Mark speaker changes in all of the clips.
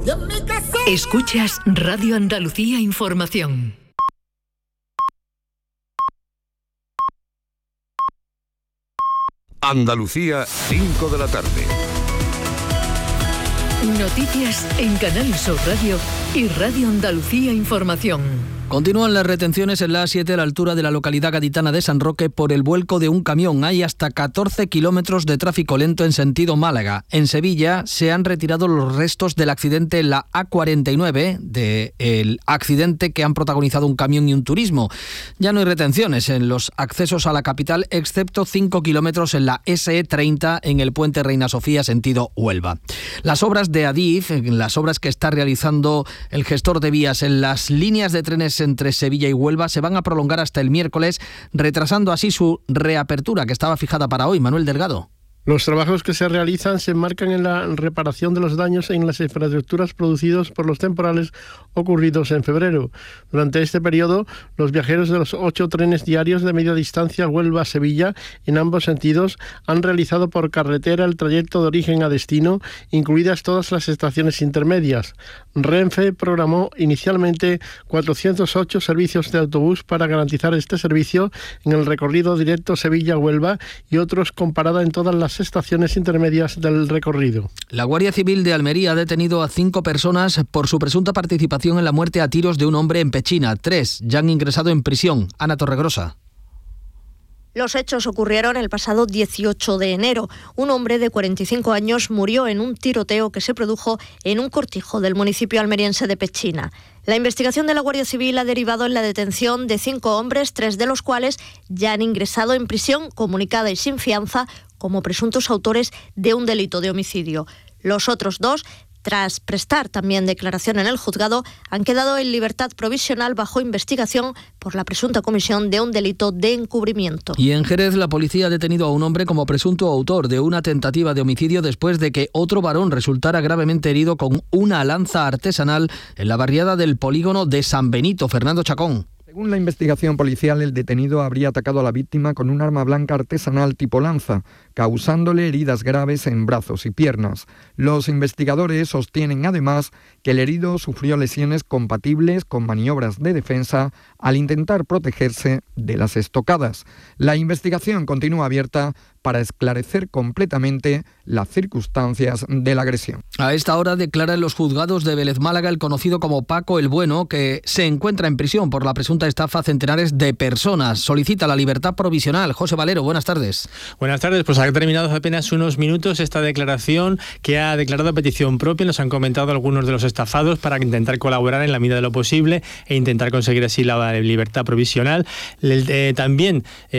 Speaker 1: Escuchas Radio Andalucía Información.
Speaker 2: Andalucía, 5 de la tarde.
Speaker 1: Noticias en Canal Sur Radio y Radio Andalucía Información.
Speaker 3: Continúan las retenciones en la A7 a la altura de la localidad gaditana de San Roque por el vuelco de un camión. Hay hasta 14 kilómetros de tráfico lento en sentido Málaga. En Sevilla se han retirado los restos del accidente en la A49, del accidente que han protagonizado un camión y un turismo. Ya no hay retenciones en los accesos a la capital, excepto 5 kilómetros en la SE30 en el puente Reina Sofía, sentido Huelva. Las obras de Adif, las obras que está realizando el gestor de vías en las líneas de trenes entre Sevilla y Huelva, se van a prolongar hasta el miércoles, retrasando así su reapertura, que estaba fijada para hoy. Manuel Delgado.
Speaker 4: Los trabajos que se realizan se enmarcan en la reparación de los daños en las infraestructuras producidos por los temporales ocurridos en febrero. Durante este periodo, los viajeros de los 8 trenes diarios de media distancia Huelva-Sevilla, en ambos sentidos, han realizado por carretera el trayecto de origen a destino, incluidas todas las estaciones intermedias. Renfe programó inicialmente 408 servicios de autobús para garantizar este servicio en el recorrido directo Sevilla-Huelva y otros con parada en todas las estaciones intermedias del recorrido.
Speaker 3: La Guardia Civil de Almería ha detenido a 5 personas por su presunta participación en la muerte a tiros de un hombre en Pechina. 3 ya han ingresado en prisión. Ana Torregrosa.
Speaker 5: Los hechos ocurrieron el pasado 18 de enero. Un hombre de 45 años murió en un tiroteo que se produjo en un cortijo del municipio almeriense de Pechina. La investigación de la Guardia Civil ha derivado en la detención de 5 hombres, 3 de los cuales ya han ingresado en prisión comunicada y sin fianza como presuntos autores de un delito de homicidio. Los otros 2, tras prestar también declaración en el juzgado, han quedado en libertad provisional bajo investigación por la presunta comisión de un delito de encubrimiento.
Speaker 3: Y en Jerez, la policía ha detenido a un hombre como presunto autor de una tentativa de homicidio después de que otro varón resultara gravemente herido con una lanza artesanal en la barriada del polígono de San Benito. Fernando Chacón.
Speaker 6: Según la investigación policial, el detenido habría atacado a la víctima con un arma blanca artesanal tipo lanza, causándole heridas graves en brazos y piernas. Los investigadores sostienen además que el herido sufrió lesiones compatibles con maniobras de defensa al intentar protegerse de las estocadas. La investigación continúa abierta para esclarecer completamente las circunstancias de la agresión.
Speaker 3: A esta hora declara en los juzgados de Vélez Málaga el conocido como Paco el Bueno, que se encuentra en prisión por la presunta estafa a centenares de personas. Solicita la libertad provisional. José Valero, buenas tardes.
Speaker 7: Buenas tardes, pues ha terminado hace apenas unos minutos esta declaración que ha declarado a petición propia. Nos han comentado algunos de los estafados para intentar colaborar en la medida de lo posible e intentar conseguir así la libertad provisional. También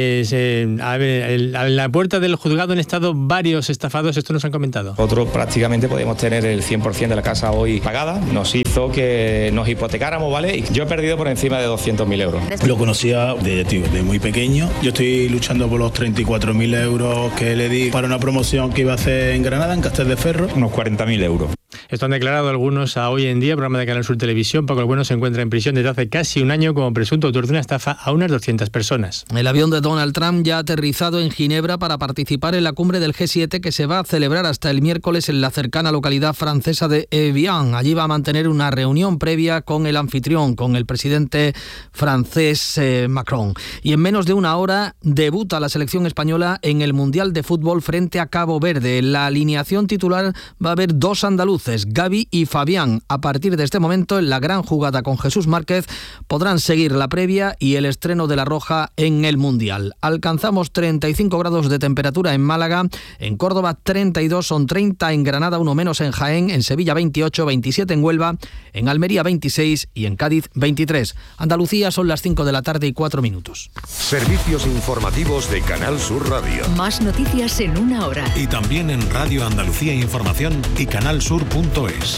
Speaker 7: en la puerta del juzgado han estado varios estafados, esto nos han comentado.
Speaker 8: Nosotros prácticamente podemos tener el 100% de la casa hoy pagada, nos hizo que nos hipotecáramos, ¿vale? Y yo he perdido por encima de 200.000 euros.
Speaker 9: Lo conocía de muy pequeño, yo estoy luchando por los 34.000 euros que le di para una promoción que iba a hacer en Granada, en Castelldefels.
Speaker 8: Unos 40.000 euros.
Speaker 7: Esto han declarado algunos a Hoy en Día, programa de Canal Sur Televisión. Paco el Bueno se encuentra en prisión desde hace casi un año como presunto autor de una estafa a unas 200 personas.
Speaker 3: El avión de Donald Trump ya ha aterrizado en Ginebra para participar en la cumbre del G7 que se va a celebrar hasta el miércoles en la cercana localidad francesa de Evian. Allí va a mantener una reunión previa con el anfitrión, con el presidente francés Macron. Y en menos de una hora debuta la selección española en el Mundial de Fútbol frente a Cabo Verde. En la alineación titular va a haber 2 andaluces, Gavi y Fabián. A partir de este momento, en la gran jugada con Jesús Márquez, podrán seguir la previa y el estreno de la Roja en el Mundial. Alcanzamos 35 grados de temperatura en Málaga, en Córdoba 32, son 30 en Granada, 1 menos en Jaén, en Sevilla 28, 27 en Huelva, en Almería 26 y en Cádiz 23. Andalucía, son las 5 de la tarde y 4 minutos.
Speaker 2: Servicios informativos de Canal Sur Radio.
Speaker 1: Más noticias en una hora.
Speaker 10: Y también en Radio Andalucía Información y canalsur.es.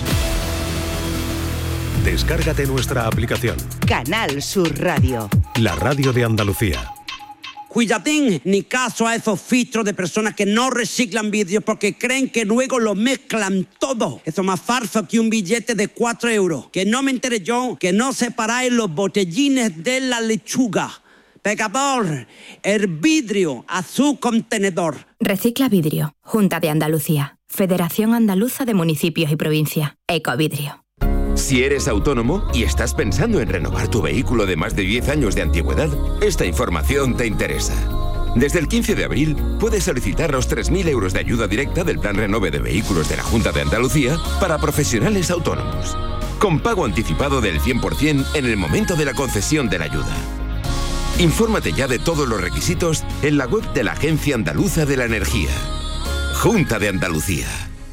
Speaker 10: Descárgate nuestra aplicación.
Speaker 11: Canal Sur Radio.
Speaker 10: La radio de Andalucía.
Speaker 12: Cuidadín, ni caso a esos filtros de personas que no reciclan vídeos porque creen que luego lo mezclan todo. Eso es más falso que un billete de 4 euros. Que no me entere yo, que no separáis los botellines de la lechuga. Pecador, el vidrio a su contenedor.
Speaker 13: Recicla Vidrio, Junta de Andalucía. Federación Andaluza de Municipios y Provincias. Ecovidrio.
Speaker 14: Si eres autónomo y estás pensando en renovar tu vehículo de más de 10 años de antigüedad, esta información te interesa. Desde el 15 de abril puedes solicitar los 3.000 euros de ayuda directa del Plan Renove de Vehículos de la Junta de Andalucía para profesionales autónomos, con pago anticipado del 100% en el momento de la concesión de la ayuda. Infórmate ya de todos los requisitos en la web de la Agencia Andaluza de la Energía. Junta de Andalucía.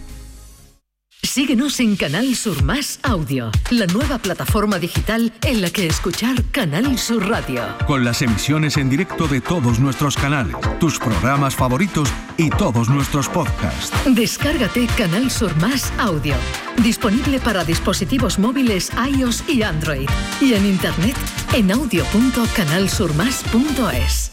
Speaker 1: Síguenos en Canal Sur Más Audio, la nueva plataforma digital en la que escuchar Canal Sur Radio.
Speaker 15: Con las emisiones en directo de todos nuestros canales, tus programas favoritos y todos nuestros podcasts.
Speaker 1: Descárgate Canal Sur Más Audio, disponible para dispositivos móviles iOS y Android, y en internet en audio.canalsurmas.es.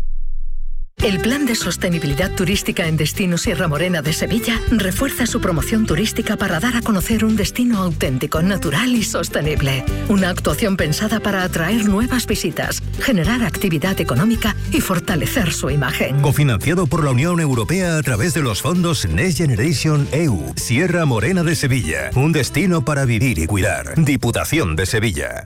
Speaker 1: El Plan de Sostenibilidad Turística en Destino Sierra Morena de Sevilla refuerza su promoción turística para dar a conocer un destino auténtico, natural y sostenible. Una actuación pensada para atraer nuevas visitas, generar actividad económica y fortalecer su imagen.
Speaker 16: Cofinanciado por la Unión Europea a través de los fondos Next Generation EU. Sierra Morena de Sevilla. Un destino para vivir y cuidar. Diputación de Sevilla.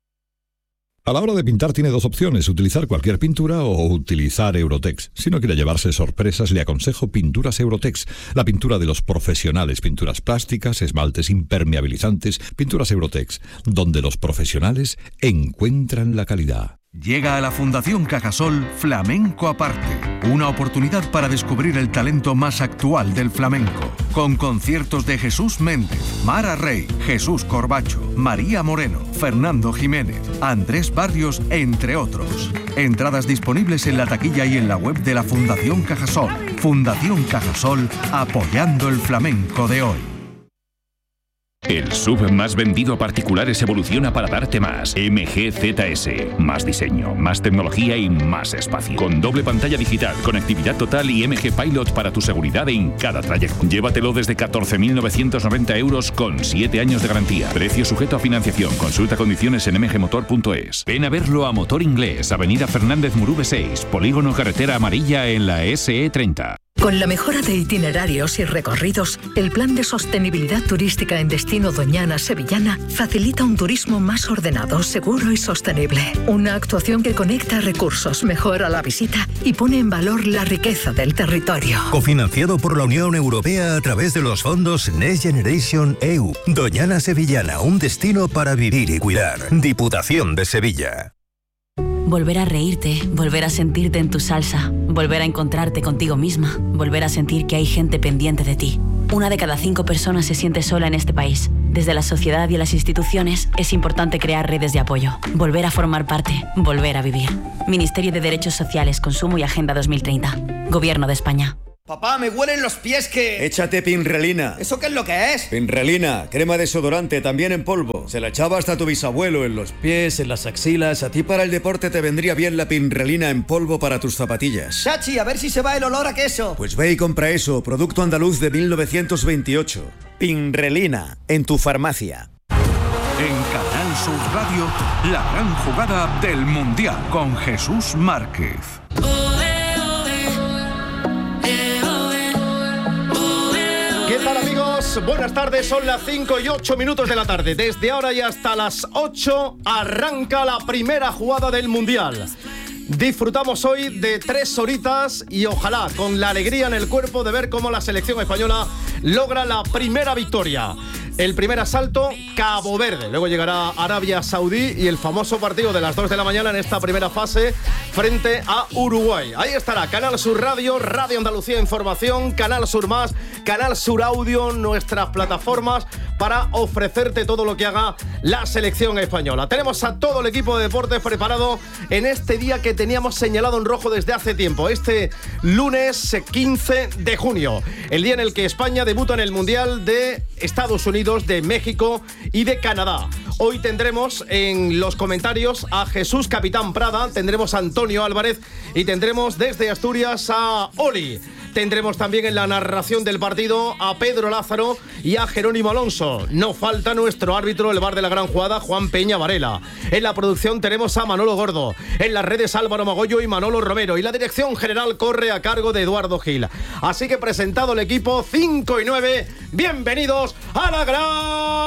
Speaker 17: A la hora de pintar tiene dos opciones, utilizar cualquier pintura o utilizar Eurotex. Si no quiere llevarse sorpresas, le aconsejo Pinturas Eurotex, la pintura de los profesionales, pinturas plásticas, esmaltes impermeabilizantes, Pinturas Eurotex, donde los profesionales encuentran la calidad.
Speaker 15: Llega a la Fundación Cajasol Flamenco Aparte, una oportunidad para descubrir el talento más actual del flamenco, con conciertos de Jesús Méndez, Mara Rey, Jesús Corbacho, María Moreno, Fernando Jiménez, Andrés Barrios, entre otros. Entradas disponibles en la taquilla y en la web de la Fundación Cajasol. Fundación Cajasol, apoyando el flamenco de hoy.
Speaker 18: El SUV más vendido a particulares evoluciona para darte más. MG ZS. Más diseño, más tecnología y más espacio. Con doble pantalla digital, conectividad total y MG Pilot para tu seguridad en cada trayecto. Llévatelo desde 14.990 euros con 7 años de garantía. Precio sujeto a financiación. Consulta condiciones en mgmotor.es. Ven a verlo a Motor Inglés, Avenida Fernández Murube 6, Polígono Carretera Amarilla en la SE30.
Speaker 1: Con la mejora de itinerarios y recorridos, el Plan de Sostenibilidad Turística en Destino Doñana Sevillana facilita un turismo más ordenado, seguro y sostenible. Una actuación que conecta recursos, mejora la visita y pone en valor la riqueza del territorio.
Speaker 16: Cofinanciado por la Unión Europea a través de los fondos Next Generation EU. Doñana Sevillana, un destino para vivir y cuidar. Diputación de Sevilla.
Speaker 19: Volver a reírte, volver a sentirte en tu salsa, volver a encontrarte contigo misma, volver a sentir que hay gente pendiente de ti. 1 de cada 5 personas se siente sola en este país. Desde la sociedad y las instituciones es importante crear redes de apoyo, volver a formar parte, volver a vivir. Ministerio de Derechos Sociales, Consumo y Agenda 2030. Gobierno de España.
Speaker 20: Papá, me huelen los pies que...
Speaker 21: Échate Pinrelina.
Speaker 20: ¿Eso qué es lo que es?
Speaker 21: Pinrelina, crema desodorante, también en polvo. Se la echaba hasta tu bisabuelo en los pies, en las axilas. A ti para el deporte te vendría bien la Pinrelina en polvo para tus zapatillas.
Speaker 20: Chachi, a ver si se va el olor a queso.
Speaker 21: Pues ve y compra eso, producto andaluz de 1928. Pinrelina, en tu farmacia.
Speaker 15: En Canal Sur Radio, la gran jugada del Mundial con Jesús Márquez.
Speaker 22: ¿Qué tal, amigos? Buenas tardes, son las 5:08 de la tarde. Desde ahora y hasta las 8 arranca la primera jugada del Mundial. Disfrutamos hoy de 3 horitas y ojalá con la alegría en el cuerpo de ver cómo la selección española logra la primera victoria. El primer asalto, Cabo Verde. Luego llegará Arabia Saudí y el famoso partido de las 2 de la mañana en esta primera fase frente a Uruguay. Ahí estará Canal Sur Radio, Radio Andalucía Información, Canal Sur Más, Canal Sur Audio, nuestras plataformas para ofrecerte todo lo que haga la selección española. Tenemos a todo el equipo de deportes preparado en este día que teníamos señalado en rojo desde hace tiempo. Este lunes 15 de junio, el día en el que España debuta en el Mundial de Estados Unidos, de México y de Canadá. Hoy tendremos en los comentarios a Jesús Capitán Prada, tendremos a Antonio Álvarez y tendremos desde Asturias a Oli. Tendremos también en la narración del partido a Pedro Lázaro y a Jerónimo Alonso. No falta nuestro árbitro, el VAR de la gran jugada, Juan Peña Varela. En la producción tenemos a Manolo Gordo. En las redes Álvaro Magollo y Manolo Romero. Y la dirección general corre a cargo de Eduardo Gil. Así que presentado el equipo 5 y 9, bienvenidos a la gran